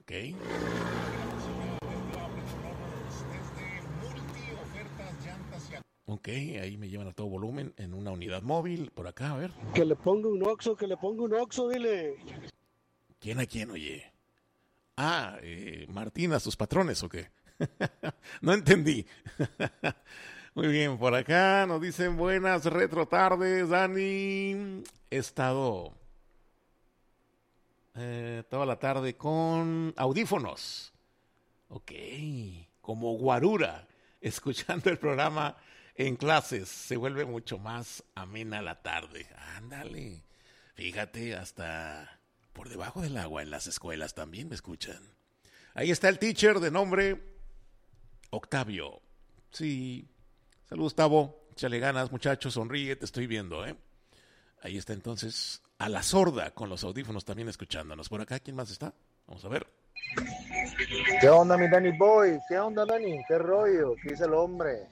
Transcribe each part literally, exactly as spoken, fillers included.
Ok. Ok, ahí me llevan a todo volumen en una unidad móvil. Por acá, a ver. Que le ponga un oxo, que le ponga un oxo, dile. ¿Quién a quién, oye? Ah, eh, Martina, sus patrones, ¿o qué? No entendí. Muy bien, por acá nos dicen buenas retro tardes, Dani. He estado eh, toda la tarde con audífonos. Ok, como guarura, escuchando el programa en clases. Se vuelve mucho más amena la tarde. Ándale, fíjate, hasta por debajo del agua en las escuelas también me escuchan. Ahí está el teacher de nombre Octavio. Sí, saludos, Tavo. Échale ganas, muchachos, sonríe, te estoy viendo, ¿eh? Ahí está entonces a la sorda con los audífonos también escuchándonos. Por acá, ¿quién más está? Vamos a ver. ¿Qué onda, mi Danny Boy? ¿Qué onda, Danny? ¿Qué rollo? ¿Qué dice el hombre?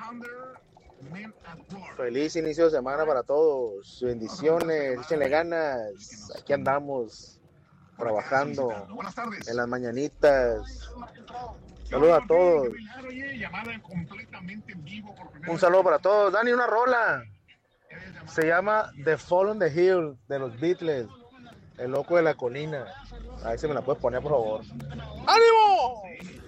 Feliz inicio de semana para todos. Bendiciones, échenle ganas. Aquí andamos trabajando en las mañanitas. Saludos a todos. Un saludo para todos. Dani, una rola. Se llama The Fall on the Hill de los Beatles. El loco de la colina. A ver si me la puedes poner, por favor. ¡Ánimo!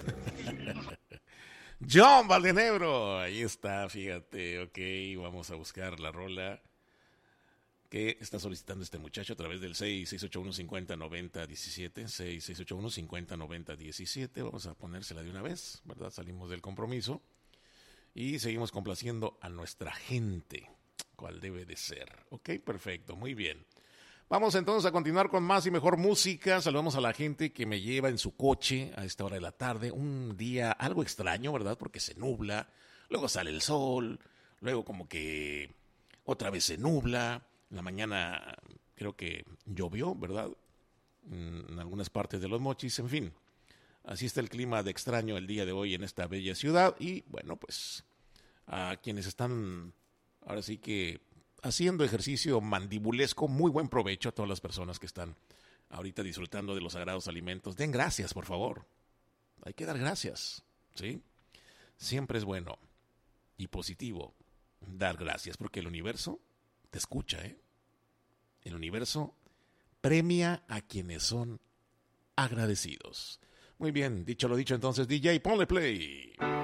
John Valdenebro, ahí está, fíjate, ok, vamos a buscar la rola que está solicitando este muchacho a través del seis seis ocho uno cinco cero nueve cero uno siete, seis seis ocho uno cinco cero nueve cero uno siete, vamos a ponérsela de una vez, ¿verdad? Salimos del compromiso y seguimos complaciendo a nuestra gente, cual debe de ser, ok, perfecto, muy bien. Vamos entonces a continuar con más y mejor música. Saludamos a la gente que me lleva en su coche a esta hora de la tarde. Un día algo extraño, ¿verdad? Porque se nubla, luego sale el sol, luego como que otra vez se nubla. En la mañana creo que llovió, ¿verdad? En algunas partes de Los Mochis, en fin. Así está el clima de extraño el día de hoy en esta bella ciudad. Y bueno, pues a quienes están ahora sí que haciendo ejercicio mandibulesco, muy buen provecho a todas las personas que están ahorita disfrutando de los sagrados alimentos. Den gracias, por favor. Hay que dar gracias, ¿sí? Siempre es bueno y positivo dar gracias, porque el universo te escucha, ¿eh? El universo premia a quienes son agradecidos. Muy bien, dicho lo dicho, entonces, D J, ponle play.